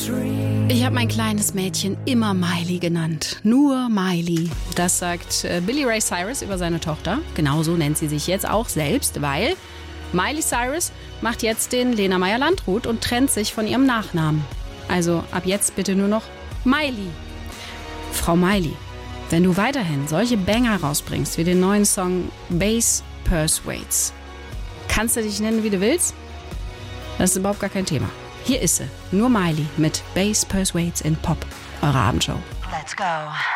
Ich habe mein kleines Mädchen immer Miley genannt. Nur Miley. Das sagt Billy Ray Cyrus über seine Tochter. Genauso nennt sie sich jetzt auch selbst, weil Miley Cyrus macht jetzt den Lena Meyer-Landrut und trennt sich von ihrem Nachnamen. Also ab jetzt bitte nur noch Miley. Frau Miley, wenn du weiterhin solche Banger rausbringst wie den neuen Song Bass Persuades, kannst du dich nennen, wie du willst? Das ist überhaupt gar kein Thema. Hier ist sie, nur Miley mit Bass Persuades in Pop, eure Abendshow. Let's go.